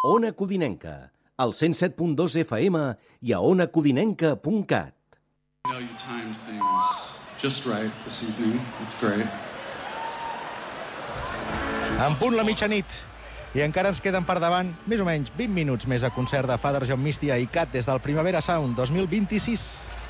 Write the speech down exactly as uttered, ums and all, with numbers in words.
Ona Codinenca, al cent set punt dos F M i a ona codinenca punt cat. I know you timed things just right this evening. It's great. En punt la mitjanit. I encara ens queden per davant més o menys vint minuts més de concert de Father John Misty i Cat des del Primavera Sound dos mil vint-i-sis.